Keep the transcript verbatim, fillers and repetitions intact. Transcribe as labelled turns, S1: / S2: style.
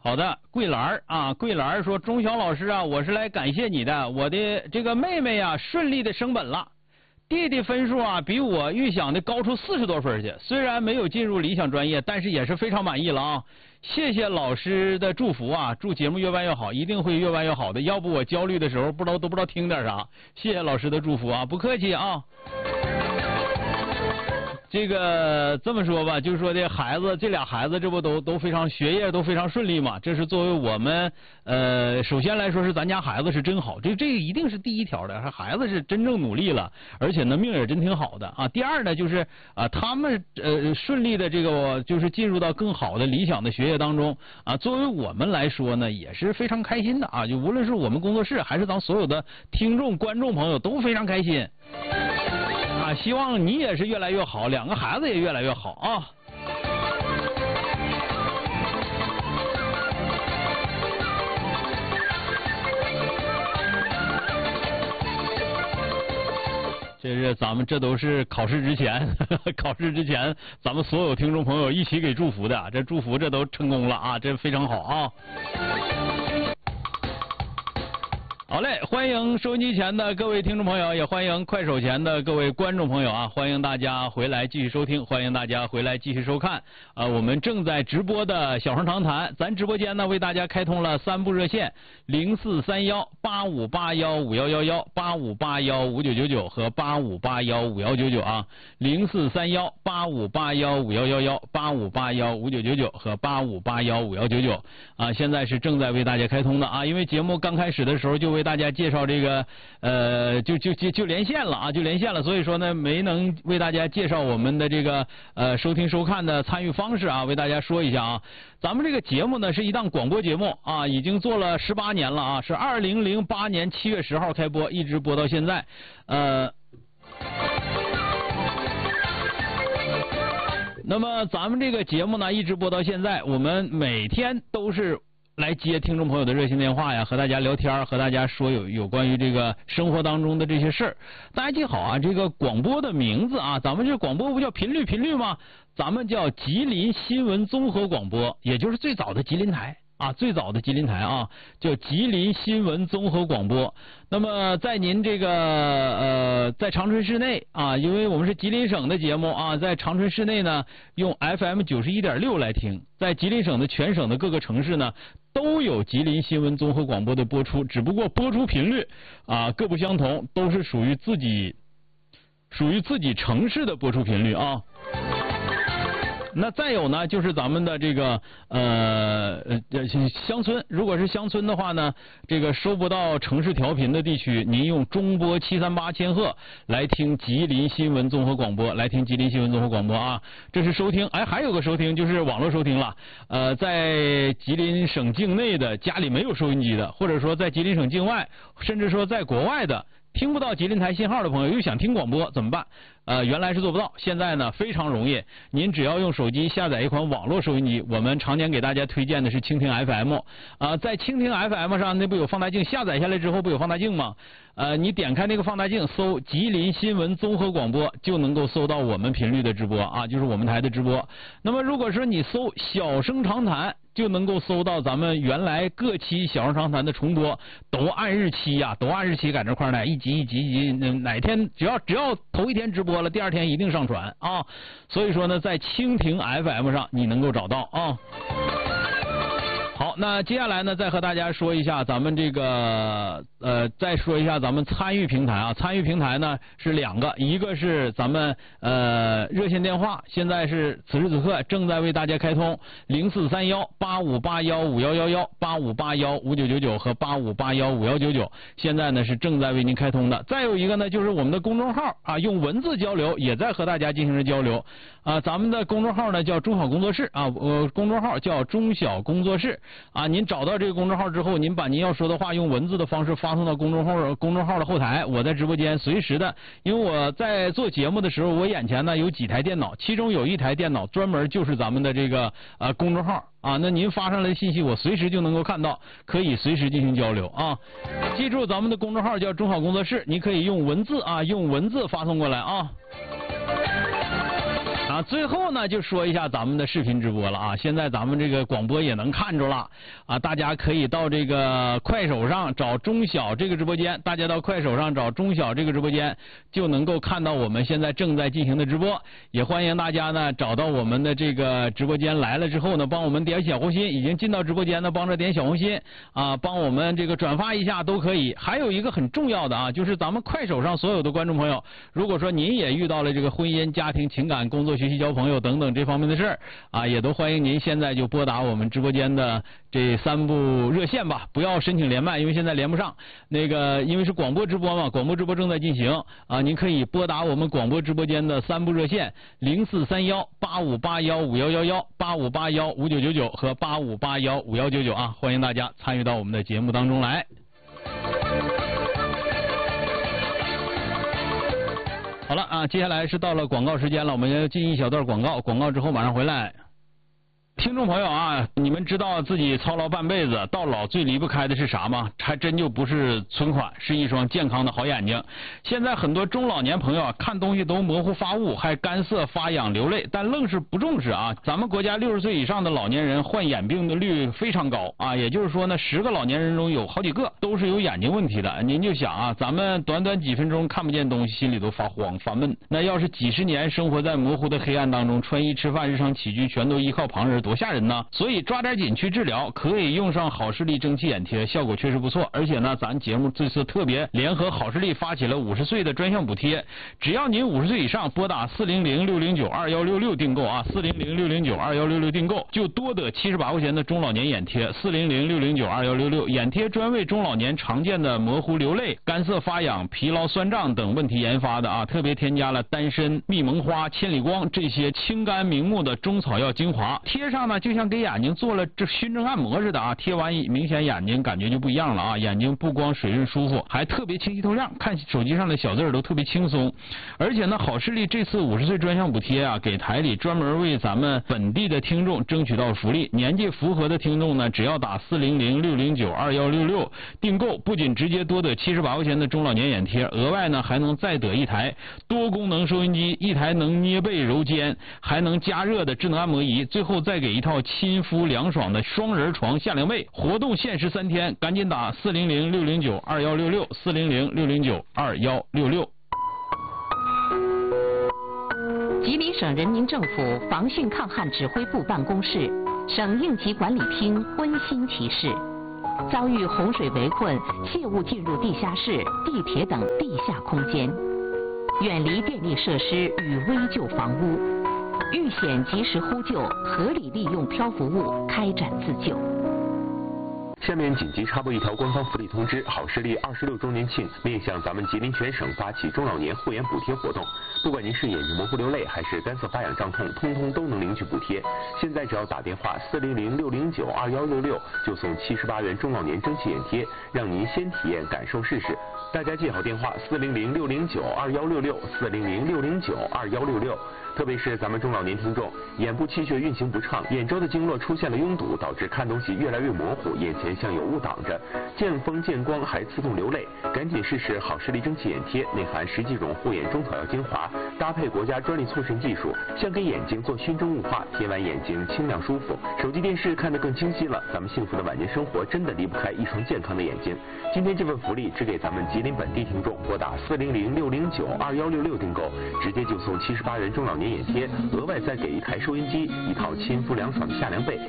S1: 好的，桂兰啊，桂兰说：“钟晓老师啊，我是来感谢你的，我的这个妹妹呀、啊，顺利的升本了。弟弟分数啊，比我预想的高出四十多分去。虽然没有进入理想专业，但是也是非常满意了啊！谢谢老师的祝福啊，祝节目越办越好，一定会越办越好的。要不我焦虑的时候不知道都不知道听点啥。谢谢老师的祝福啊，不客气啊。”这个这么说吧，就是说这孩子，这俩孩子这不都都非常学业都非常顺利嘛？这是作为我们呃，首先来说是咱家孩子是真好，这这一定是第一条的，孩子是真正努力了，而且呢命也真挺好的啊。第二呢就是啊，他们呃顺利的这个就是进入到更好的理想的学业当中啊。作为我们来说呢，也是非常开心的啊。就无论是我们工作室还是咱所有的听众观众朋友都非常开心。啊，希望你也是越来越好，两个孩子也越来越好啊！这是咱们这都是考试之前，呵呵考试之前，咱们所有听众朋友一起给祝福的，这祝福这都成功了啊，这非常好啊！好嘞，欢迎收音机前的各位听众朋友，也欢迎快手前的各位观众朋友啊！欢迎大家回来继续收听，欢迎大家回来继续收看。呃，我们正在直播的小声长谈，咱直播间呢为大家开通了三部热线：零四三幺八五八幺五幺幺幺、八五八幺五九九九和八五八幺五幺九九啊。零四三幺八五八幺五幺幺幺、八五八幺五九九九和八五八幺五幺九九啊，现在是正在为大家开通的啊。因为节目刚开始的时候就为大家介绍这个呃，就就就就连线了啊，就连线了，所以说呢，没能为大家介绍我们的这个呃收听收看的参与方式啊，为大家说一下啊。咱们这个节目呢是一档广播节目啊，已经做了十八年了啊，是二零零八年七月十号开播，一直播到现在，呃。那么咱们这个节目呢，一直播到现在，我们每天都是来接听众朋友的热线电话呀，和大家聊天，和大家说有有关于这个生活当中的这些事儿。大家记好啊，这个广播的名字啊，咱们这广播不叫频率频率吗？咱们叫吉林新闻综合广播，也就是最早的吉林台啊，最早的吉林台啊，叫吉林新闻综合广播。那么在您这个呃，在长春市内啊，因为我们是吉林省的节目啊，在长春市内呢，用 F M 九十一点六来听，在吉林省的全省的各个城市呢，都有吉林新闻综合广播的播出，只不过播出频率啊各不相同，都是属于自己属于自己城市的播出频率啊。那再有呢，就是咱们的这个呃呃乡村，如果是乡村的话呢，这个收不到城市调频的地区，您用中波七三八千赫来听吉林新闻综合广播，来听吉林新闻综合广播啊，这是收听。哎，还有个收听就是网络收听了。呃，在吉林省境内的家里没有收音机的，或者说在吉林省境外，甚至说在国外的。听不到吉林台信号的朋友又想听广播怎么办？呃，原来是做不到，现在呢非常容易，您只要用手机下载一款网络收音机，我们常年给大家推荐的是蜻蜓 F M 啊、呃，在蜻蜓 F M 上那不有放大镜，下载下来之后不有放大镜吗？呃，你点开那个放大镜，搜吉林新闻综合广播，就能够搜到我们频率的直播啊，就是我们台的直播。那么如果说你搜小声长谈，就能够搜到咱们原来各期小声长谈的重播，都按日期呀、啊，都按日期赶这块儿呢，一集一集一集，哪天只要只要头一天直播了，第二天一定上传啊。所以说呢，在蜻蜓 F M 上你能够找到啊。好，那接下来呢，再和大家说一下咱们这个呃，再说一下咱们参与平台啊。参与平台呢是两个，一个是咱们呃热线电话，现在是此时此刻正在为大家开通零四三幺八五八幺五幺幺幺、八五八幺五九九九和八五八幺五幺九九，现在呢是正在为您开通的。再有一个呢，就是我们的公众号啊，用文字交流，也在和大家进行着交流啊。咱们的公众号呢叫中小工作室啊，呃，公众号叫中小工作室。啊，您找到这个公众号之后，您把您要说的话用文字的方式发送到公众号公众号的后台，我在直播间随时的，因为我在做节目的时候，我眼前呢有几台电脑，其中有一台电脑专门就是咱们的这个呃公众号啊，那您发上来的信息我随时就能够看到，可以随时进行交流啊。记住咱们的公众号叫中好工作室，你可以用文字啊，用文字发送过来啊。 啊，最后呢就说一下咱们的视频直播了啊，现在咱们这个广播也能看着了啊，大家可以到这个快手上找中小这个直播间，大家到快手上找中小这个直播间就能够看到我们现在正在进行的直播，也欢迎大家呢找到我们的这个直播间来了之后呢，帮我们点小红心，已经进到直播间呢，帮着点小红心啊，帮我们这个转发一下都可以。还有一个很重要的啊，就是咱们快手上所有的观众朋友，如果说您也遇到了这个婚姻、家庭、情感、工作、学习、交朋友等等这方面的事儿啊，也都欢迎您现在就拨打我们直播间的这三部热线吧，不要申请连麦，因为现在连不上。那个因为是广播直播嘛，广播直播正在进行啊，您可以拨打我们广播直播间的三部热线零四三幺八五八幺五幺幺幺、八五八幺五九九九和八五八幺五幺九九啊，欢迎大家参与到我们的节目当中来。好了啊，接下来是到了广告时间了，我们要进一小段广告，广告之后马上回来。听众朋友啊，你们知道自己操劳半辈子，到老最离不开的是啥吗？还真就不是存款，是一双健康的好眼睛。现在很多中老年朋友啊，看东西都模糊发雾，还干涩发痒流泪，但愣是不重视啊。咱们国家六十岁以上的老年人患眼病的率非常高啊，也就是说呢，十个老年人中有好几个都是有眼睛问题的。您就想啊，咱们短短几分钟看不见东西，心里都发慌发闷。那要是几十年生活在模糊的黑暗当中，穿衣吃饭日常起居全都依靠旁人，多吓人呢！所以抓点紧去治疗，可以用上好视力蒸汽眼贴，效果确实不错。而且呢，咱节目这次特别联合好视力发起了五十岁的专项补贴，只要您五十岁以上，拨打四零零六零九二幺六六订购啊，四零零六零九二幺六六订购，就多得七十八块钱的中老年眼贴。四零零六零九二幺六六眼贴专为中老年常见的模糊流泪、干涩发痒、疲劳酸胀等问题研发的啊，特别添加了丹参、蜜蒙花、千里光这些清肝明目的中草药精华，贴上呢就像给眼睛做了这熏蒸按摩似的啊，贴完明显眼睛感觉就不一样了啊，眼睛不光水润舒服，还特别清晰透亮，看手机上的小字儿都特别轻松。而且呢，好视力这次五十岁专项补贴啊，给台里专门为咱们本地的听众争取到福利，年纪符合的听众呢，只要打四零零六零九二幺六六订购，不仅直接多得七十八块钱的中老年眼贴，额外呢还能再得一台多功能收音机，一台能捏背揉肩还能加热的智能按摩仪，最后再给一套亲肤凉爽的双人床夏凉被。活动限时三天，赶紧打四零零六零九二幺六六，四零零六零九二幺六六。
S2: 吉林省人民政府防汛抗旱指挥部办公室、省应急管理厅温馨提示：遭遇洪水围困，切勿进入地下室、地铁等地下空间，远离电力设施与危旧房屋，遇险及时呼救，合理利用漂浮物开展自救。
S3: 下面紧急插播一条官方福利通知：好视力二十六周年庆面向咱们吉林全省发起中老年护眼补贴活动，不管您是眼睛模糊流泪还是干涩发痒胀痛，通通都能领取补贴。现在只要打电话四零零六零九二幺六六，就送七十八元中老年蒸汽眼贴，让您先体验感受试试。大家记好电话四零零六零九二幺六六，四零零六零九二幺六六。特别是咱们中老年听众，眼部气血运行不畅，眼周的经络出现了拥堵，导致看东西越来越模糊，眼前像有雾挡着，见风见光还刺痛流泪，赶紧试试好视力蒸汽眼贴，内含十几种护眼中草药精华，搭配国家专利促渗技术，像给眼睛做熏蒸雾化，贴完眼睛清亮舒服，手机电视看得更清晰了。咱们幸福的晚年生活真的离不开一双健康的眼睛。今天这份福利只给咱们吉林本地听众，拨打四零零六零九二幺六六订购，直接就送七十八元中老年眼贴，额外再给一台收音机，一套亲肤凉爽的夏凉被。